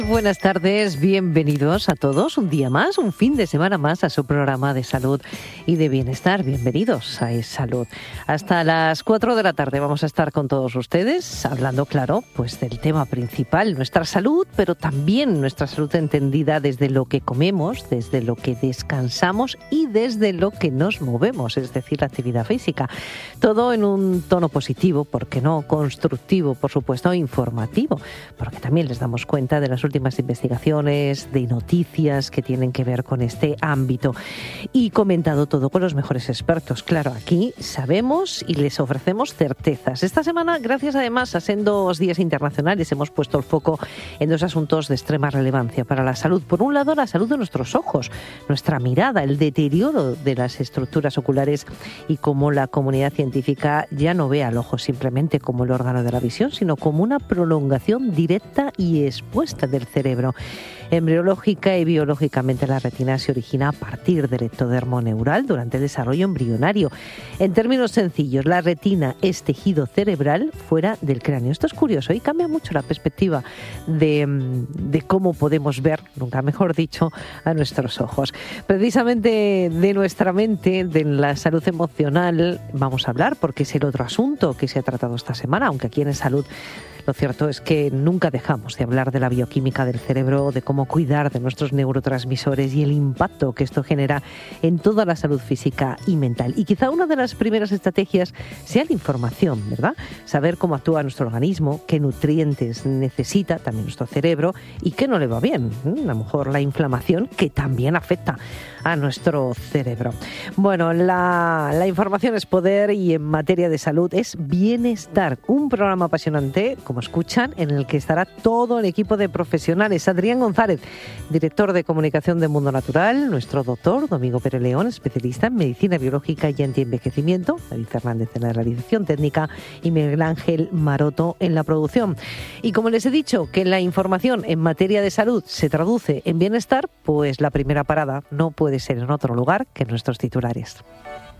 Buenas tardes, bienvenidos a todos un día más, un fin de semana más a su programa de salud y de bienestar. Bienvenidos a Es Salud. Hasta las 4 de la tarde vamos a estar con todos ustedes hablando, claro, pues del tema principal, nuestra salud, pero también nuestra salud entendida desde lo que comemos, desde lo que descansamos y desde lo que nos movemos, es decir, la actividad física. Todo en un tono positivo, ¿por qué no? Constructivo, por supuesto, informativo, porque también les damos cuenta de las últimas investigaciones, de noticias que tienen que ver con este ámbito y comentado todo con los mejores expertos. Claro, aquí sabemos y les ofrecemos certezas. Esta semana, gracias además a sendos días internacionales, hemos puesto el foco en dos asuntos de extrema relevancia para la salud. Por un lado, la salud de nuestros ojos, nuestra mirada, el deterioro de las estructuras oculares y cómo la comunidad científica ya no ve al ojo simplemente como el órgano de la visión, sino como una prolongación directa y expuesta del cerebro. Embriológica y biológicamente la retina se origina a partir del ectodermo neural durante el desarrollo embrionario. En términos sencillos, la retina es tejido cerebral fuera del cráneo. Esto es curioso y cambia mucho la perspectiva de cómo podemos ver, nunca mejor dicho, a nuestros ojos. Precisamente de nuestra mente, de la salud emocional, vamos a hablar porque es el otro asunto que se ha tratado esta semana, aunque aquí en Salud lo cierto es que nunca dejamos de hablar de la bioquímica del cerebro, de cómo cuidar de nuestros neurotransmisores y el impacto que esto genera en toda la salud física y mental. Y quizá una de las primeras estrategias sea la información, ¿verdad? Saber cómo actúa nuestro organismo, qué nutrientes necesita también nuestro cerebro y qué no le va bien. A lo mejor la inflamación, que también afecta a nuestro cerebro. Bueno, la información es poder y en materia de salud es bienestar. Un programa apasionante, como escuchan, en el que estará todo el equipo de profesionales. Adrián González, director de comunicación de Mundo Natural, nuestro doctor Domingo Pérez León, especialista en medicina biológica y antienvejecimiento, David Fernández en la realización técnica y Miguel Ángel Maroto en la producción. Y como les he dicho que la información en materia de salud se traduce en bienestar, pues la primera parada no puede ser en otro lugar que en nuestros titulares.